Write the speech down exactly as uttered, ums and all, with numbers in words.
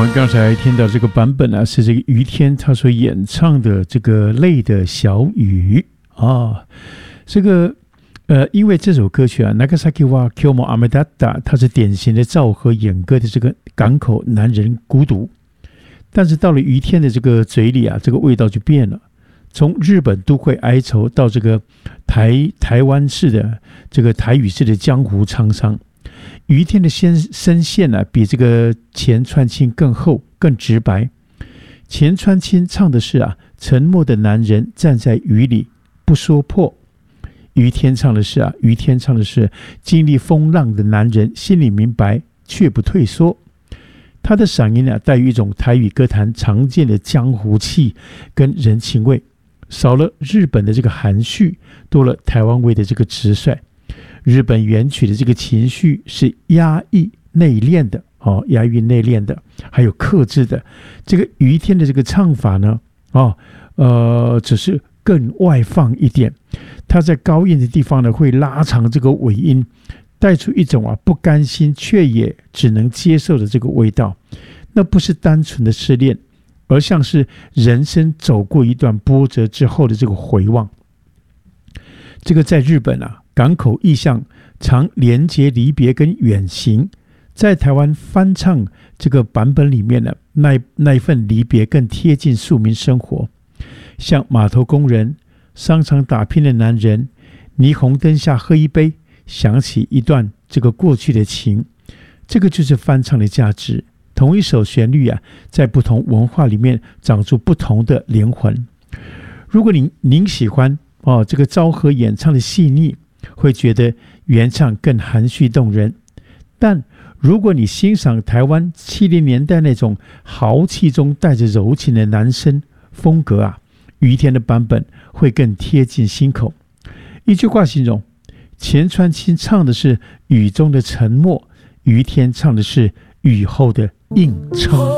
们刚才听到这个版本啊，是这个于天他所演唱的这个《泪的小雨》啊。这个呃，因为这首歌曲啊 ，Nagasaki wa Kyomo Amedata， 它是典型的昭和演歌的这个港口男人孤独，但是到了于天的这个嘴里啊，这个味道就变了。从日本都会哀愁到这个台台湾式的这个台语式的江湖沧桑。于天的声线啊，比这个前川清更厚、更直白。前川清唱的是啊，沉默的男人站在雨里不说破。于天唱的是啊，于天唱的是经历风浪的男人心里明白却不退缩。他的嗓音啊，带有一种台语歌坛常见的江湖气跟人情味，少了日本的这个含蓄，多了台湾味的这个直率。日本原曲的这个情绪是压抑内敛的，哦，压抑内敛的，还有克制的。这个于天的这个唱法呢，哦，呃，只是更外放一点。他在高音的地方呢，会拉长这个尾音，带出一种啊不甘心却也只能接受的这个味道。那不是单纯的失恋，而像是人生走过一段波折之后的这个回望。这个在日本啊，港口意象常连结离别跟远行，在台湾翻唱这个版本里面呢，那那一份离别更贴近庶民生活，像码头工人、商场打拼的男人，霓虹灯下喝一杯，想起一段这个过去的情，这个就是翻唱的价值。同一首旋律啊，在不同文化里面长出不同的灵魂。如果您您喜欢哦这个昭和演唱的细腻，会觉得原唱更含蓄动人。但如果你欣赏台湾七零年代那种豪气中带着柔情的男声风格啊，于天的版本会更贴近心口。一句话形容，前川清唱的是雨中的沉默，于天唱的是雨后的硬撑。